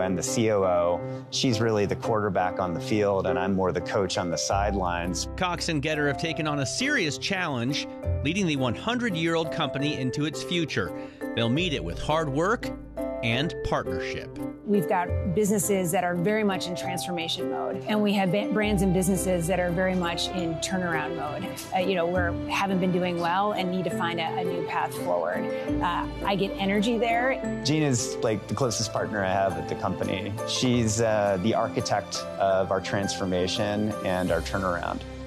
I'm the COO. She's really the quarterback on the field, and I'm more the coach on the sidelines. Cox and Getter have taken on a serious challenge, leading the 100-year-old company into its future. They'll meet it with hard work and partnership. We've got businesses that are very much in transformation mode, and we have brands and businesses that are very much in turnaround mode. We haven't been doing well and need to find a new path forward. I get energy there. Gina's like the closest partner I have at the company. She's the architect of our transformation and our turnaround.